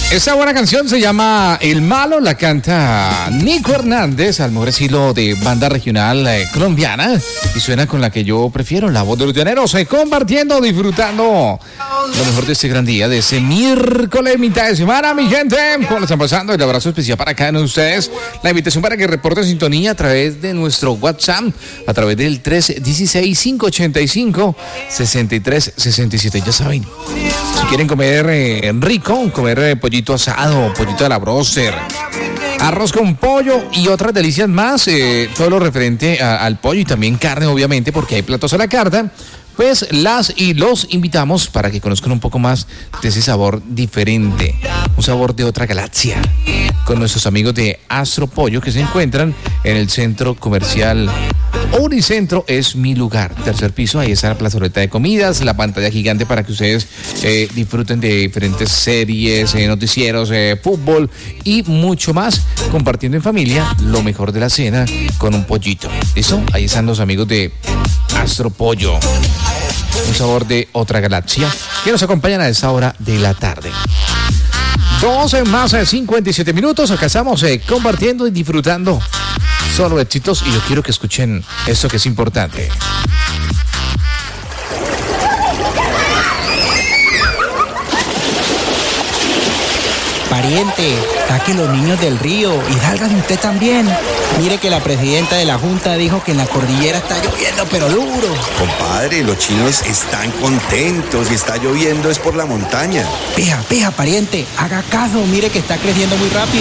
Esta buena canción se llama El Malo, la canta Nico Hernández, al mejor estilo de banda regional colombiana, y suena con la que yo prefiero, la voz de los llaneros, compartiendo, disfrutando lo mejor de este gran día, de ese miércoles, mitad de semana, mi gente. ¿Cómo lo están pasando? El abrazo especial para cada uno de ustedes. La invitación para que reporten sintonía a través de nuestro WhatsApp, a través del 316-585-6367. Ya saben, si quieren comer rico, comer pollito asado, pollito de la bróster, arroz con pollo y otras delicias más, todo lo referente al pollo y también carne, obviamente, porque hay platos a la carta, pues las y los invitamos para que conozcan un poco más de ese sabor diferente, un sabor de otra galaxia, con nuestros amigos de Astro Pollo, que se encuentran en el centro comercial Unicentro. Es mi lugar, tercer piso. Ahí está la plazoleta de comidas, la pantalla gigante para que ustedes disfruten de diferentes series, noticieros, fútbol y mucho más, compartiendo en familia lo mejor de la cena con un pollito. ¿Listo? Ahí están los amigos de Astro Pollo, un sabor de otra galaxia, que nos acompañan a esta hora de la tarde. 12 más 57 minutos. Acá estamos compartiendo y disfrutando solo éxitos, y yo quiero que escuchen esto que es importante. Pariente, saque los niños del río y salgan usted también. Mire que la presidenta de la Junta dijo que en la cordillera está lloviendo, pero duro. Compadre, los chinos están contentos y está lloviendo es por la montaña. Peja, pariente, haga caso, mire que está creciendo muy rápido.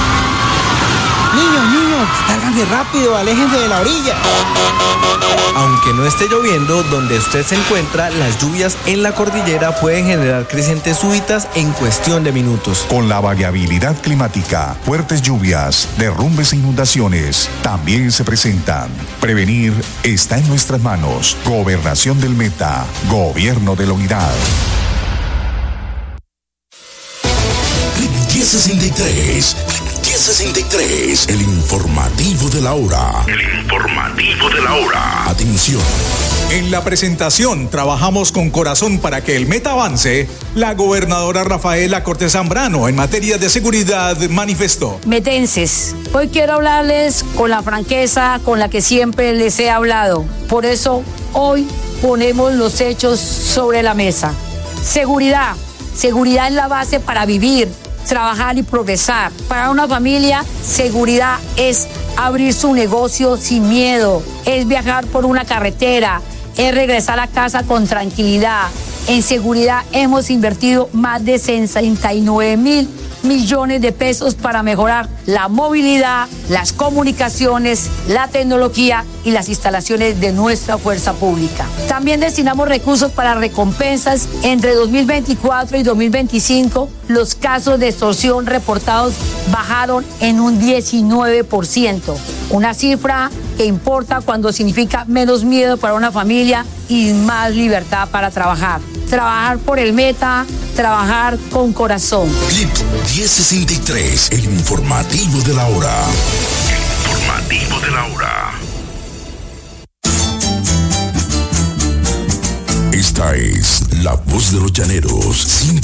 Niños, sálganse rápido, aléjense de la orilla. Aunque no esté lloviendo, donde usted se encuentra, las lluvias en la cordillera pueden generar crecientes súbitas en cuestión de minutos. Con la variabilidad climática, fuertes lluvias, derrumbes e inundaciones también se presentan. Prevenir está en nuestras manos. Gobernación del Meta, Gobierno de la Unidad. 1063, el informativo de la hora. Atención. En la presentación Trabajamos con Corazón para que el Meta avance, la gobernadora Rafaela Cortés Zambrano, en materia de seguridad, manifestó: Metenses, hoy quiero hablarles con la franqueza con la que siempre les he hablado. Por eso hoy ponemos los hechos sobre la mesa. Seguridad es la base para vivir, trabajar y progresar. Para una familia, seguridad es abrir su negocio sin miedo, es viajar por una carretera, es regresar a casa con tranquilidad. En seguridad hemos invertido más de 69.000 millones de pesos para mejorar la movilidad, las comunicaciones, la tecnología y las instalaciones de nuestra fuerza pública. También destinamos recursos para recompensas. Entre 2024 y 2025, los casos de extorsión reportados bajaron en un 19%, una cifra que importa cuando significa menos miedo para una familia y más libertad para trabajar. Trabajar por el Meta, trabajar con corazón. Clip 1063, el informativo de la hora. Esta es la voz de los llaneros.